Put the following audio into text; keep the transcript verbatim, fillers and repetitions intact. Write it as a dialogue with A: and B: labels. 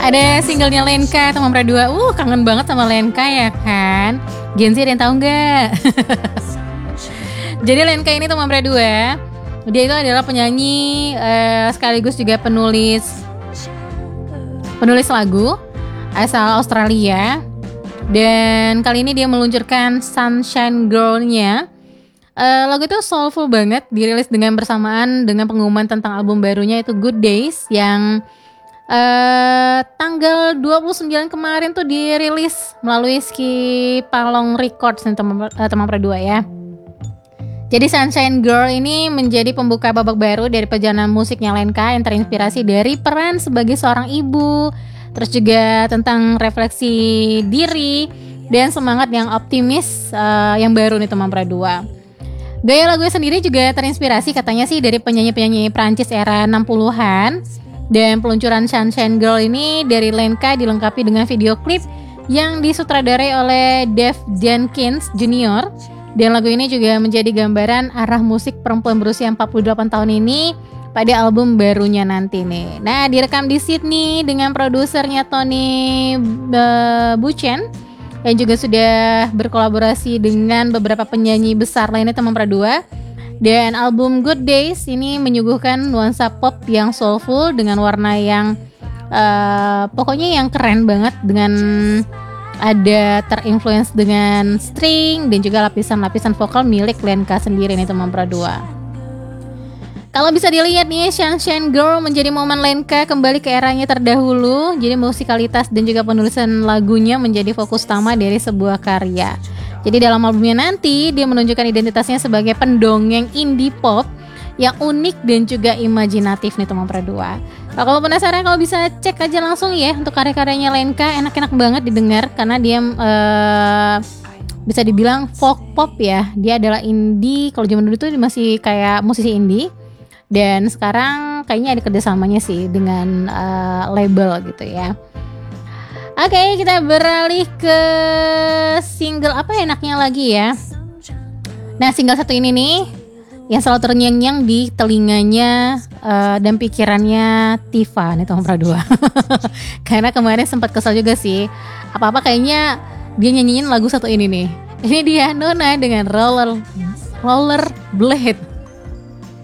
A: Ada singlenya Lenka teman Pra dua. Uh kangen banget sama Lenka ya kan. Gen Z ada yang tahu nggak? Jadi Lenka ini teman Pra dua, dia itu adalah penyanyi eh, sekaligus juga penulis penulis lagu asal Australia. Dan kali ini dia meluncurkan Sunshine Girl-nya. Uh, lagu itu soulful banget, dirilis dengan bersamaan dengan pengumuman tentang album barunya itu Good Days yang uh, tanggal dua puluh sembilan kemarin tuh dirilis melalui Ski Palong Records nih teman uh, teman Pra dua ya. Jadi Sunshine Girl ini menjadi pembuka babak baru dari perjalanan musiknya Lenka yang terinspirasi dari peran sebagai seorang ibu, terus juga tentang refleksi diri dan semangat yang optimis uh, yang baru nih teman Pra dua. Gaya lagunya sendiri juga terinspirasi katanya sih dari penyanyi-penyanyi Prancis era enam puluhan. Dan peluncuran Sunshine Girl ini dari Lenka dilengkapi dengan video klip yang disutradarai oleh Dave Jenkins Junior Dan lagu ini juga menjadi gambaran arah musik perempuan berusia empat puluh delapan tahun ini pada album barunya nanti nih. Nah, direkam di Sydney dengan produsernya Tony uh, Buchen yang juga sudah berkolaborasi dengan beberapa penyanyi besar lainnya teman Pra dua. Dan album Good Days ini menyuguhkan nuansa pop yang soulful dengan warna yang uh, pokoknya yang keren banget, dengan ada terinfluence dengan string dan juga lapisan-lapisan vokal milik Lenka sendiri nih teman Pra dua. Kalau bisa dilihat nih, Sunshine Girl menjadi momen Lenka kembali ke eranya terdahulu. Jadi musikalitas dan juga penulisan lagunya menjadi fokus utama dari sebuah karya. Jadi dalam albumnya nanti dia menunjukkan identitasnya sebagai pendongeng indie pop yang unik dan juga imajinatif nih teman Pra dua. Nah, kalau penasaran, kalau bisa cek aja langsung ya untuk karya-karyanya Lenka, enak-enak banget didengar karena dia uh, bisa dibilang folk pop ya. Dia adalah indie, kalau zaman dulu tuh masih kayak musisi indie. Dan sekarang kayaknya ada kerjasamanya sih dengan uh, label gitu ya. Oke, okay, kita beralih ke single apa enaknya lagi ya. Nah, single satu ini nih yang selalu terngiang-ngiang di telinganya uh, dan pikirannya Tifa nih teman Pra dua. Karena kemarin sempat kesal juga sih. Apa-apa kayaknya dia nyanyiin lagu satu ini nih. Ini dia Nona dengan Roller Roller Blade.